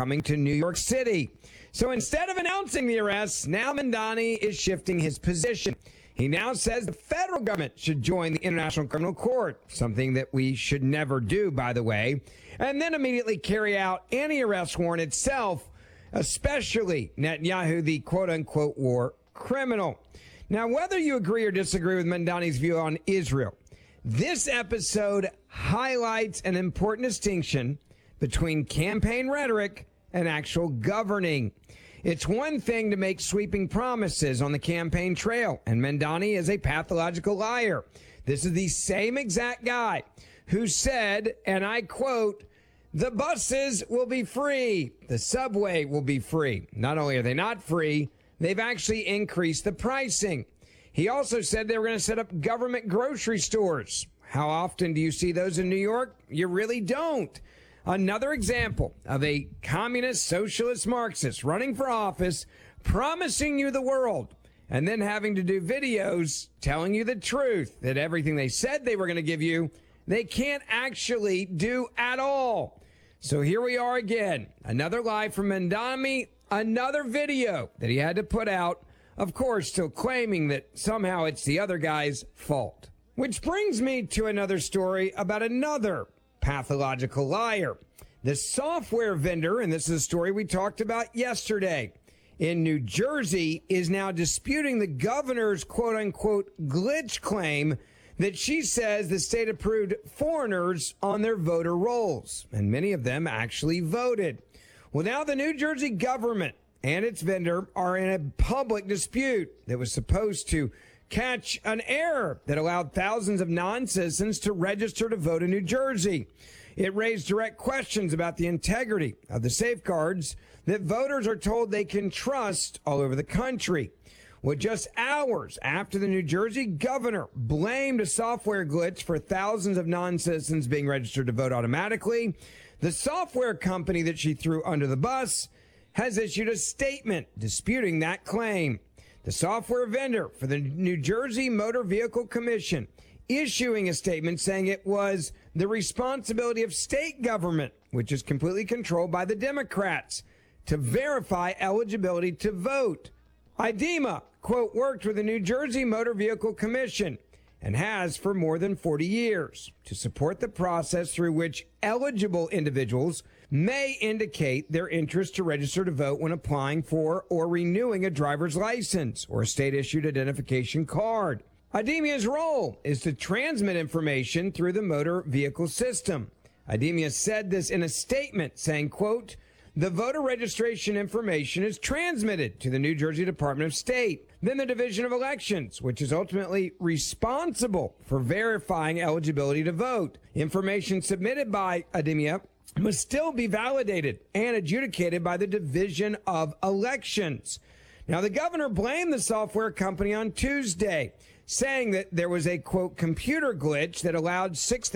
coming to New York City. So instead of announcing the arrest, now Mamdani is shifting his position. He now says the federal government should join the International Criminal Court, something that we should never do, by the way, and then immediately carry out any arrest warrant itself, especially Netanyahu, the quote-unquote war criminal. Now, whether you agree or disagree with Mamdani's view on Israel, this episode highlights an important distinction between campaign rhetoric and actual governing. It's one thing to make sweeping promises on the campaign trail, and Mamdani is a pathological liar. This is the same exact guy who said, and I quote, "The buses will be free. The subway will be free." Not only are they not free, they've actually increased the pricing. He also said they were going to set up government grocery stores. How often do you see those in New York? You really don't. Another example of a communist, socialist, Marxist running for office, promising you the world, and then having to do videos telling you the truth that everything they said they were going to give you, they can't actually do at all. So here we are again. Another lie from Mamdani, another video that he had to put out, of course, still claiming that somehow it's the other guy's fault. Which brings me to another story about another pathological liar. The software vendor, and this is a story we talked about yesterday, in New Jersey is now disputing the governor's quote-unquote glitch claim that she says the state approved foreigners on their voter rolls, and many of them actually voted. Well, now the New Jersey government and its vendor are in a public dispute that was supposed to catch an error that allowed thousands of non-citizens to register to vote in New Jersey. It raised direct questions about the integrity of the safeguards that voters are told they can trust all over the country. Well, just hours after the New Jersey governor blamed a software glitch for thousands of non-citizens being registered to vote automatically, the software company that she threw under the bus has issued a statement disputing that claim. The software vendor for the New Jersey Motor Vehicle Commission issuing a statement saying it was the responsibility of state government, which is completely controlled by the Democrats, to verify eligibility to vote. IDEMA, quote, worked with the New Jersey Motor Vehicle Commission and has for more than 40 years to support the process through which eligible individuals may indicate their interest to register to vote when applying for or renewing a driver's license or a state-issued identification card. IDEMIA's role is to transmit information through the motor vehicle system. IDEMIA said this in a statement saying, quote, "The voter registration information is transmitted to the New Jersey Department of State, then the Division of Elections, which is ultimately responsible for verifying eligibility to vote. Information submitted by IDEMIA must still be validated and adjudicated by the Division of Elections." Now, the governor blamed the software company on Tuesday, saying that there was a, quote, computer glitch that allowed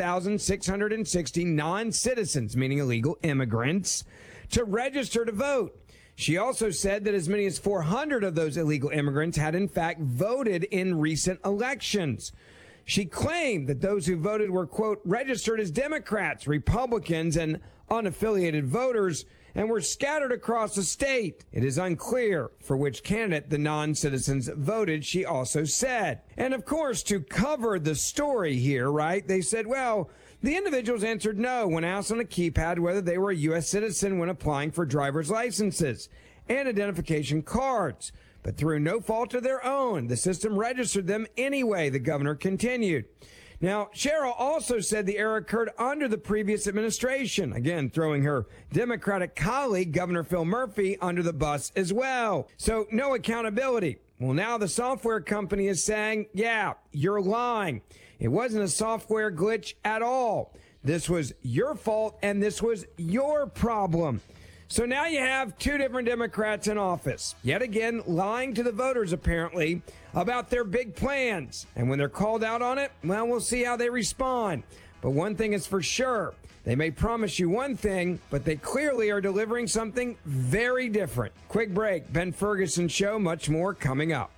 6,660 non-citizens, meaning illegal immigrants, to register to vote. She also said that as many as 400 of those illegal immigrants had in fact voted in recent elections. She claimed that those who voted were, quote, registered as Democrats, Republicans, and unaffiliated voters, and were scattered across the state. It is unclear for which candidate the non-citizens voted, she also said. And of course, to cover the story here, right, they said, well, the individuals answered no when asked on a keypad whether they were a U.S. citizen when applying for driver's licenses and identification cards. But through no fault of their own, the system registered them anyway, the governor continued. Now, Cheryl also said the error occurred under the previous administration, again, throwing her Democratic colleague, Governor Phil Murphy, under the bus as well. So no accountability. Well, now the software company is saying, yeah, you're lying. It wasn't a software glitch at all. This was your fault, and this was your problem. So now you have two different Democrats in office, yet again lying to the voters, apparently, about their big plans. And when they're called out on it, well, we'll see how they respond. But one thing is for sure, they may promise you one thing, but they clearly are delivering something very different. Quick break, Ben Ferguson Show, much more coming up.